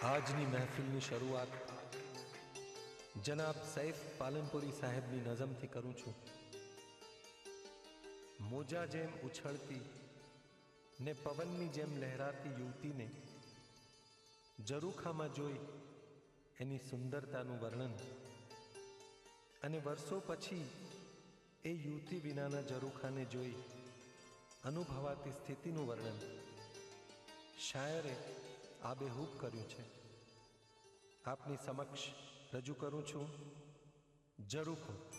આજની મહેફિલની શરૂઆત જનાબ સૈફ પાલનપુરી સાહેબની નઝમથી કરું છું। મોજા જેમ ઉછળતી ને પવનની જેમ લહેરાતી યુવતીને ઝરૂખામાં જોઈ એની સુંદરતાનું વર્ણન અને વર્ષો પછી એ યુવતી વિનાના ઝરૂખાને જોઈ અનુભવાતી સ્થિતિનું વર્ણન શાયરે આબેહૂબ કર્યું છે। આપની સમક્ષ રજૂ કરું છું ઝરૂખો।